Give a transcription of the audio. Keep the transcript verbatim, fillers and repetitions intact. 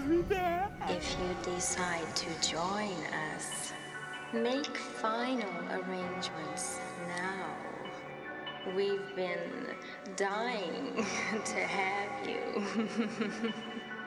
If you decide to join us, make final arrangements now. We've been dying to have you.